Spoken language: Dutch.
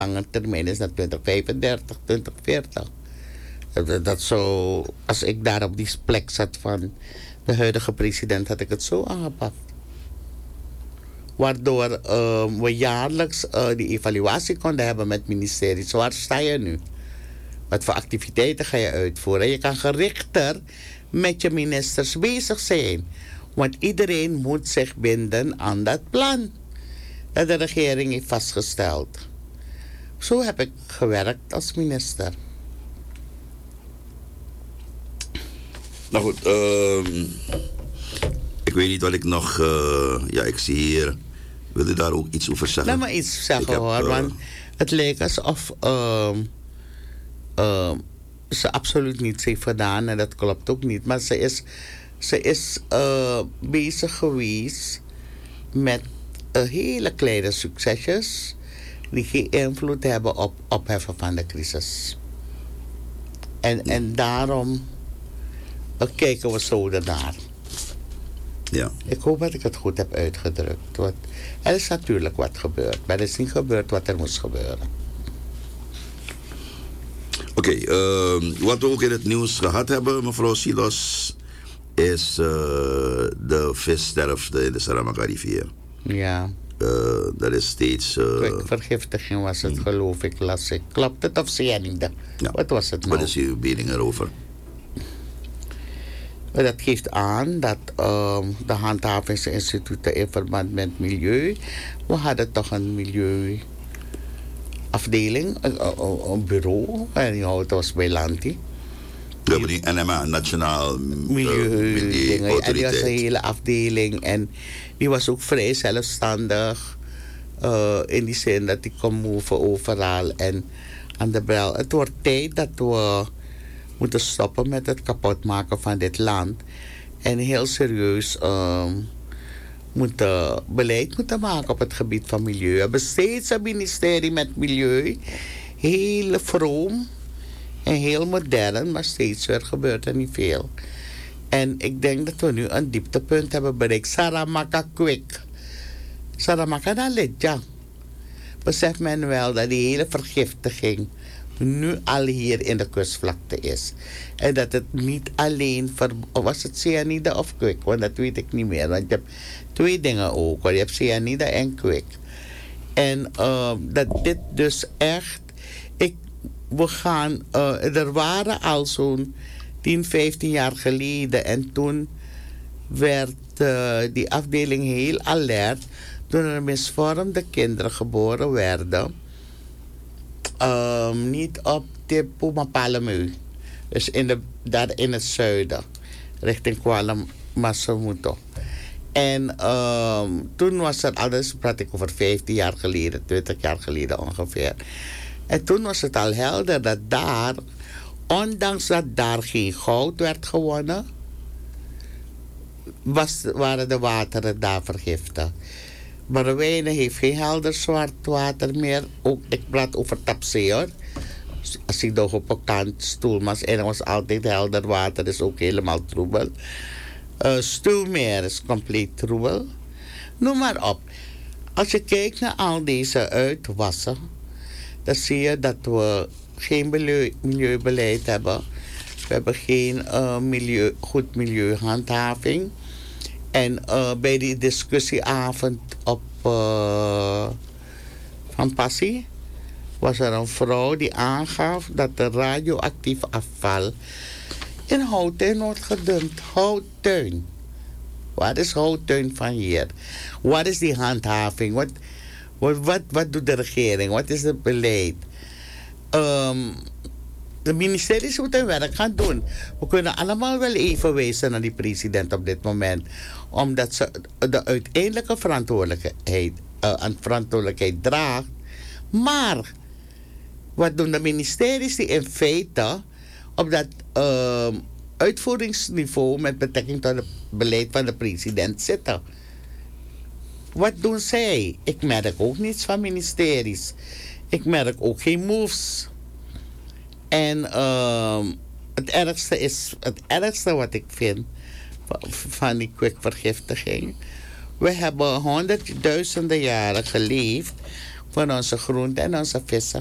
lange termijn is naar 2035, 2040. Dat zo, als ik daar op die plek zat van de huidige president, had ik het zo aangepakt. Waardoor we jaarlijks die evaluatie konden hebben met ministeries. Waar sta je nu? Wat voor activiteiten ga je uitvoeren? Je kan gerichter met je ministers bezig zijn. Want iedereen moet zich binden aan dat plan dat de regering heeft vastgesteld. Zo heb ik gewerkt als minister. Nou goed, ik weet niet wat ik nog... ja, ik zie hier... Wil je daar ook iets over zeggen? Laat me iets zeggen hoor, want het lijkt alsof ze absoluut niets heeft gedaan en dat klopt ook niet. Maar ze is bezig geweest met hele kleine succesjes die geen invloed hebben op opheffen van de crisis. En daarom kijken we zo ernaar. Ja. Ik hoop dat ik het goed heb uitgedrukt. Want er is natuurlijk wat gebeurd, maar er is niet gebeurd wat er moest gebeuren. Oké, wat we ook in het nieuws gehad hebben, mevrouw Silos, is de vissterfte in de Saramaka-rivier. Ja. Dat is steeds... Vergiftiging was het, geloof ik, las ik. Klopt het of cyanide? Ja. Wat was het nou? Wat is uw mening erover? Dat geeft aan dat de handhavingsinstituten in verband met milieu... We hadden toch een milieuafdeling, een bureau. En het was bij Lanti. We hebben die NMA, Nationaal Milieuautoriteit. En die was een hele afdeling. En die was ook vrij zelfstandig. In die zin dat die kon move overal. En aan de bel. Het wordt tijd dat we moeten stoppen met het kapotmaken van dit land. En heel serieus beleid moeten maken op het gebied van milieu. We hebben steeds een ministerie met milieu. Heel vroom en heel modern, maar steeds weer gebeurt er niet veel. En ik denk dat we nu een dieptepunt hebben bereikt. Saramaka quick. Saramaka na ja. Beseft men wel dat die hele vergiftiging nu al hier in de kustvlakte is. En dat het niet alleen... Was het cyanide of kwik? Want dat weet ik niet meer. Want je hebt twee dingen ook. Je hebt cyanide en kwik. En dat dit dus echt... er waren al zo'n 10, 15 jaar geleden. En toen werd die afdeling heel alert. Toen er misvormde kinderen geboren werden. Niet op de Pumapalamu. Dus daar in het zuiden. Richting Kuala Massamuto. En toen was er alles, praat ik over 15 jaar geleden, 20 jaar geleden ongeveer. En toen was het al helder dat daar, ondanks dat daar geen goud werd gewonnen, waren de wateren daar vergiftigd. Marwijnen heeft geen helder zwart water meer. Ook, ik praat over Tapsee hoor. Als ik nog op een kant Stoelmas en was altijd helder water, is ook helemaal troebel. Stuwmeer is compleet troebel. Noem maar op. Als je kijkt naar al deze uitwassen, dan zie je dat we geen milieubeleid hebben. We hebben geen goed milieuhandhaving. En bij die discussieavond van Passie was er een vrouw die aangaf dat de radioactief afval in Houttuin wordt gedumpt. Houttuin. Wat is Houttuin van hier? Wat is die handhaving? Wat doet de regering? Wat is het beleid? De ministeries moeten hun werk gaan doen. We kunnen allemaal wel even wijzen naar die president op dit moment. Omdat ze de uiteindelijke verantwoordelijkheid draagt. Maar wat doen de ministeries die in feite op dat uitvoeringsniveau met betrekking tot het beleid van de president zitten? Wat doen zij? Ik merk ook niets van ministeries. Ik merk ook geen moves. En het ergste wat ik vind van die kwikvergiftiging. We hebben honderdduizenden jaren geleefd van onze groenten en onze vissen.